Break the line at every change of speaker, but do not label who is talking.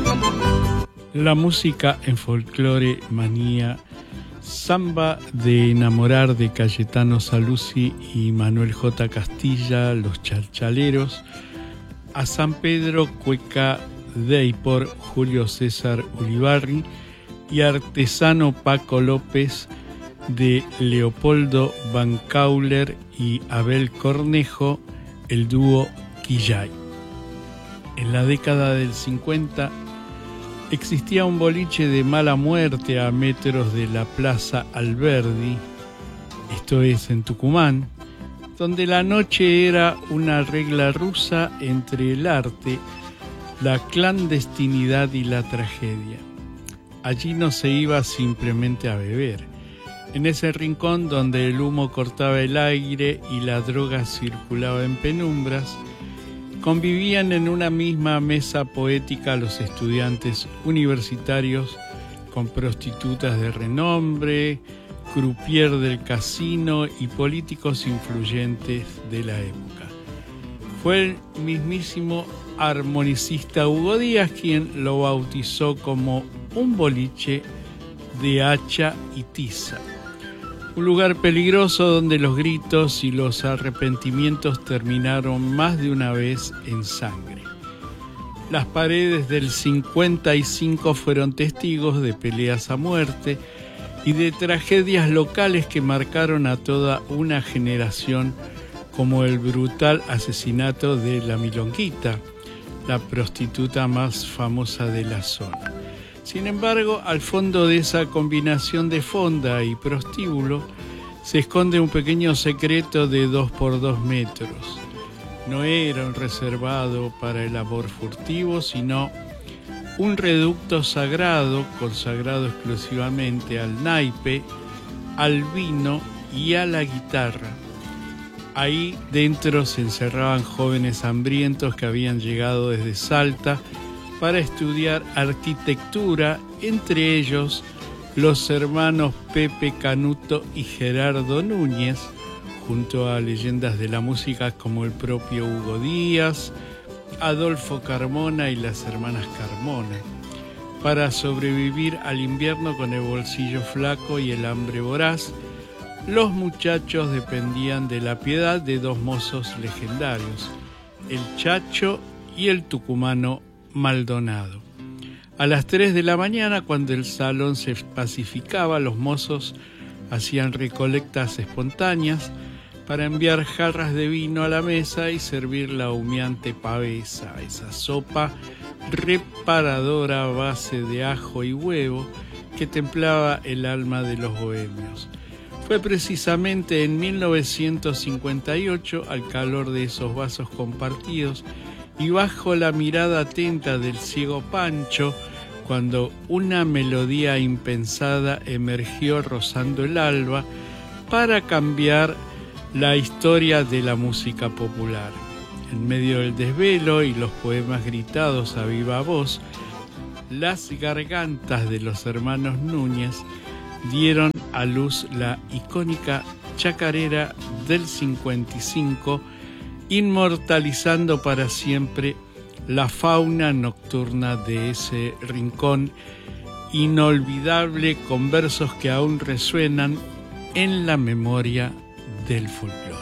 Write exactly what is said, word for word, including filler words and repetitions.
La música en Folclore Manía, Samba de Enamorar de Cayetano Saluzzi y Manuel J. Castilla, Los Chalchaleros, a San Pedro, Cueca Dei por Julio César Ulibarri y Artesano Paco López de Leopoldo Van Cauler y Abel Cornejo, el dúo Quillay. En la década del cincuenta existía un boliche de mala muerte a metros de la Plaza Alberdi, esto es en Tucumán, donde la noche era una regla rusa entre el arte, la clandestinidad y la tragedia. Allí no se iba simplemente a beber. En ese rincón donde el humo cortaba el aire y la droga circulaba en penumbras, convivían en una misma mesa poética los estudiantes universitarios con prostitutas de renombre, croupier del casino y políticos influyentes de la época. Fue el mismísimo armonicista Hugo Díaz quien lo bautizó como un boliche de hacha y tiza. Un lugar peligroso donde los gritos y los arrepentimientos terminaron más de una vez en sangre. Las paredes del cincuenta y cinco fueron testigos de peleas a muerte y de tragedias locales que marcaron a toda una generación, como el brutal asesinato de la Milonguita, la prostituta más famosa de la zona. Sin embargo, al fondo de esa combinación de fonda y prostíbulo se esconde un pequeño secreto de dos por dos metros. No era un reservado para el amor furtivo, sino un reducto sagrado, consagrado exclusivamente al naipe, al vino y a la guitarra. Ahí dentro se encerraban jóvenes hambrientos que habían llegado desde Salta para estudiar arquitectura, entre ellos los hermanos Pepe Canuto y Gerardo Núñez, junto a leyendas de la música como el propio Hugo Díaz, Adolfo Carmona y las hermanas Carmona. Para sobrevivir al invierno con el bolsillo flaco y el hambre voraz, los muchachos dependían de la piedad de dos mozos legendarios, el Chacho y el tucumano Maldonado. A las tres de la mañana, cuando el salón se pacificaba, los mozos hacían recolectas espontáneas para enviar jarras de vino a la mesa y servir la humeante pavesa, esa sopa reparadora a base de ajo y huevo que templaba el alma de los bohemios. Fue precisamente en mil novecientos cincuenta y ocho, al calor de esos vasos compartidos y bajo la mirada atenta del ciego Pancho, cuando una melodía impensada emergió rozando el alba para cambiar la historia de la música popular. En medio del desvelo y los poemas gritados a viva voz, las gargantas de los hermanos Núñez dieron a luz la icónica chacarera del cincuenta y cinco, inmortalizando para siempre la fauna nocturna de ese rincón inolvidable, con versos que aún resuenan en la memoria del folclore.